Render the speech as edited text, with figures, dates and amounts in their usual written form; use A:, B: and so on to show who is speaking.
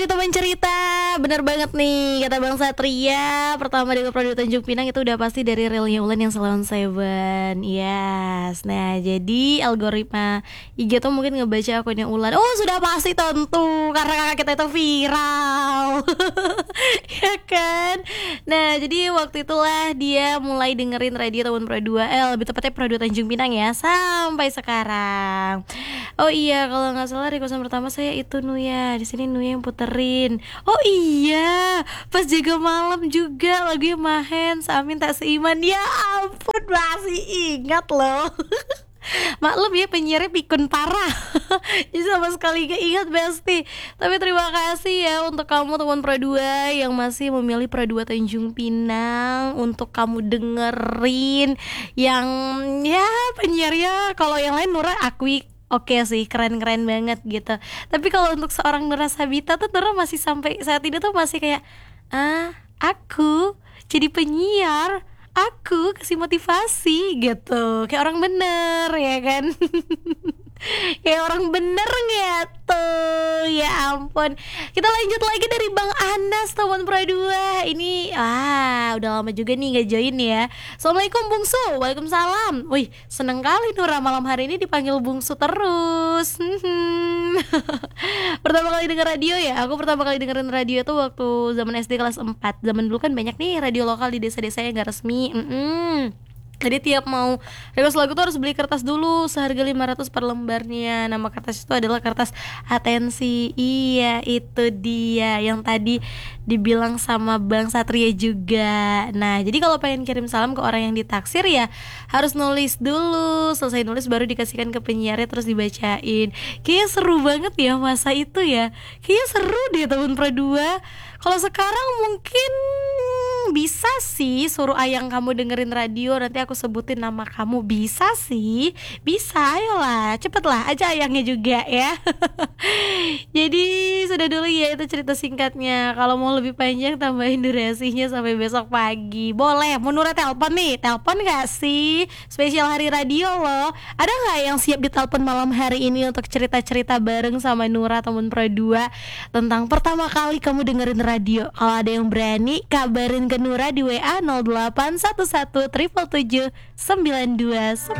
A: Teman cerita, bener banget nih kata Bang Satria. Pertama dengan Produk Tanjung Pinang itu udah pasti dari realnya Ulan yang Salon Seven. Yes. Nah jadi algoritma IG tuh mungkin ngebaca akunnya Ulan. Oh sudah pasti tentu karena kakak kita itu viral. Ya kan. Nah jadi waktu itulah dia mulai dengerin radio tahun Pro 2L, lebih tepatnya Pro 2 Tanjung Pinang ya, sampai sekarang. Oh iya, kalau nggak salah requestan pertama saya itu Nuya. Di sini Nuya yang puterin. Oh iya, pas jaga malam juga lagunya Mahen, Amin tak seiman. Ya ampun, masih ingat loh. Maklum ya penyiarnya pikun parah. Jadi sama sekali gak ingat Besti. Tapi terima kasih ya untuk kamu teman Pro 2 yang masih memilih Pro 2 Tanjung Pinang untuk kamu dengerin. Yang ya penyiarnya kalau yang lain Nura akui oke sih, keren-keren banget gitu. Tapi kalau untuk seorang Nura Sabita tuh Nura masih sampai saat ini tuh masih kayak aku jadi penyiar, aku kasih motivasi gitu, kayak orang bener ya kan. Kayak orang bener gitu. Ya ampun. Kita lanjut lagi dari Bang Anas teman Pro 2. Ini udah lama juga nih gak join ya. Assalamualaikum Bungsu. Waalaikumsalam. Wih seneng kali Nura malam hari ini dipanggil Bungsu terus. Pertama kali denger radio ya. Aku pertama kali dengerin radio tuh waktu zaman SD kelas 4. Zaman dulu kan banyak nih radio lokal di desa-desa yang gak resmi. Jadi tiap mau request lagu tuh harus beli kertas dulu seharga 500 per lembarnya. Nama kertas itu adalah kertas atensi. Iya itu dia yang tadi dibilang sama Bang Satria juga. Nah jadi kalau pengen kirim salam ke orang yang ditaksir ya harus nulis dulu. Selesai nulis baru dikasihkan ke penyiarnya terus dibacain. Kayaknya seru banget ya masa itu ya. Kayaknya seru deh tahun Pro 2. Kalau sekarang mungkin bisa sih suruh ayang kamu dengerin radio, nanti aku sebutin nama kamu. Bisa sih, bisa, ayolah, cepetlah aja ayangnya juga ya. Jadi sudah dulu ya itu cerita singkatnya. Kalau mau lebih panjang tambahin durasinya sampai besok pagi. Boleh, mau Nura telepon nih, telepon gak sih? Spesial hari radio loh. Ada gak yang siap ditelepon malam hari ini untuk cerita-cerita bareng sama Nura temen Pro 2 tentang pertama kali kamu dengerin radio? Kalau ada yang berani, kabarin ke Nura di WA 0811 777 929.